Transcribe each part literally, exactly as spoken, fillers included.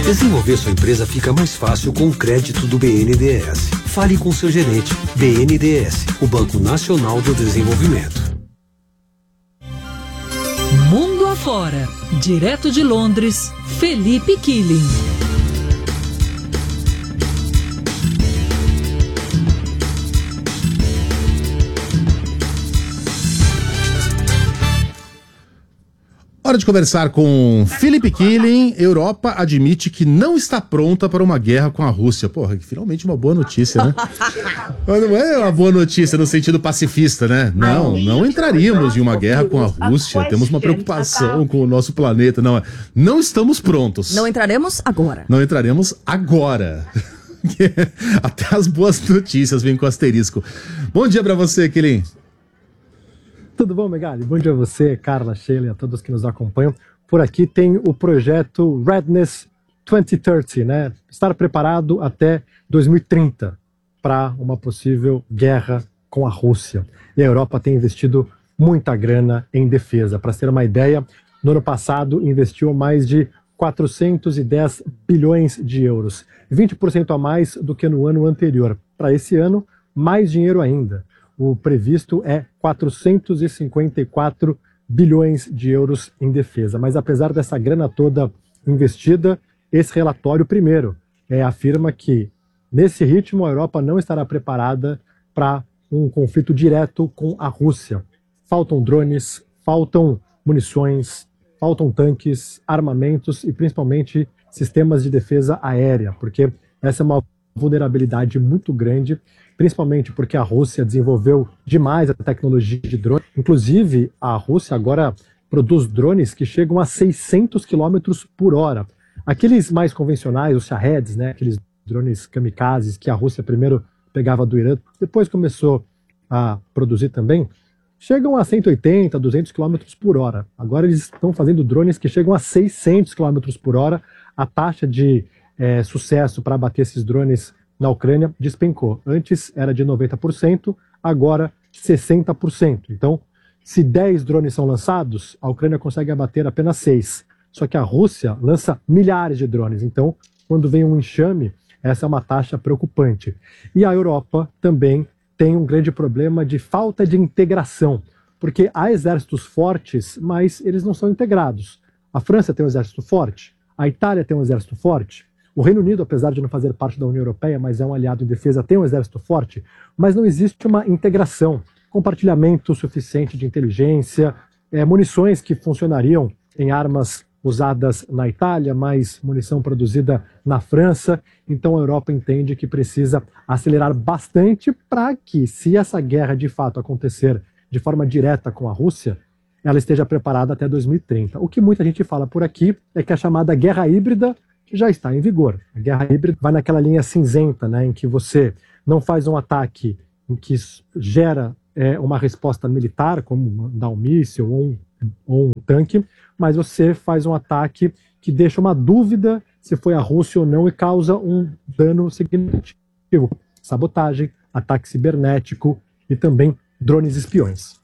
Desenvolver sua empresa fica mais fácil com o crédito do B N D E S. Fale com seu gerente. B N D E S, o Banco Nacional do Desenvolvimento. Mundo afora, direto de Londres, Felipe Killing. Hora de conversar com Felipe Killing. Europa admite que não está pronta para uma guerra com a Rússia. Porra, finalmente uma boa notícia, né? Mas não é uma boa notícia no sentido pacifista, né? Não, não entraríamos em uma guerra com a Rússia. Temos uma preocupação com o nosso planeta. Não, não estamos prontos. Não entraremos agora. Não entraremos agora. Até as boas notícias vêm com asterisco. Bom dia para você, Killing. Tudo bom, Megali? Bom dia a você, Carla, Sheila e a todos que nos acompanham. Por aqui tem o projeto Readiness dois mil e trinta, né? Estar preparado até dois mil e trinta para uma possível guerra com a Rússia. E a Europa tem investido muita grana em defesa. Para ter uma ideia, no ano passado investiu mais de quatrocentos e dez bilhões de euros, vinte por cento a mais do que no ano anterior. Para esse ano, mais dinheiro ainda. O previsto é quatrocentos e cinquenta e quatro bilhões de euros em defesa. Mas apesar dessa grana toda investida, esse relatório, primeiro, é, afirma que nesse ritmo a Europa não estará preparada para um conflito direto com a Rússia. Faltam drones, faltam munições, faltam tanques, armamentos e principalmente sistemas de defesa aérea, porque essa é uma vulnerabilidade muito grande, principalmente porque a Rússia desenvolveu demais a tecnologia de drone. Inclusive, a Rússia agora produz drones que chegam a seiscentos quilômetros por hora. Aqueles mais convencionais, os Shahed, né, aqueles drones kamikazes que a Rússia primeiro pegava do Irã, depois começou a produzir também, chegam a cento e oitenta, duzentos quilômetros por hora. Agora eles estão fazendo drones que chegam a seiscentos quilômetros por hora. A taxa de é, sucesso para abater esses drones na Ucrânia despencou. Antes era de noventa por cento, agora sessenta por cento. Então, se dez drones são lançados, a Ucrânia consegue abater apenas seis. Só que a Rússia lança milhares de drones. Então, quando vem um enxame, essa é uma taxa preocupante. E a Europa também tem um grande problema de falta de integração, porque há exércitos fortes, mas eles não são integrados. A França tem um exército forte, a Itália tem um exército forte, o Reino Unido, apesar de não fazer parte da União Europeia, mas é um aliado em defesa, tem um exército forte, mas não existe uma integração, compartilhamento suficiente de inteligência, é, munições que funcionariam em armas usadas na Itália, mais munição produzida na França. Então a Europa entende que precisa acelerar bastante para que, se essa guerra de fato acontecer de forma direta com a Rússia, ela esteja preparada até dois mil e trinta. O que muita gente fala por aqui é que a chamada guerra híbrida já está em vigor. A guerra híbrida vai naquela linha cinzenta, né, em que você não faz um ataque em que gera é, uma resposta militar, como mandar um míssil ou um, ou um tanque, mas você faz um ataque que deixa uma dúvida se foi a Rússia ou não e causa um dano significativo. Sabotagem, ataque cibernético e também drones espiões.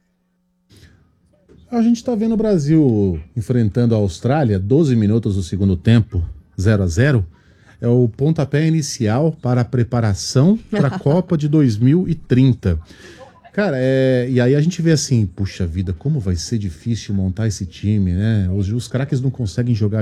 A gente está vendo o Brasil enfrentando a Austrália, doze minutos do segundo tempo, zero a zero. É o pontapé inicial para a preparação para a Copa de dois mil e trinta. Cara, é... e aí a gente vê assim, puxa vida, como vai ser difícil montar esse time, né? Os, os craques não conseguem jogar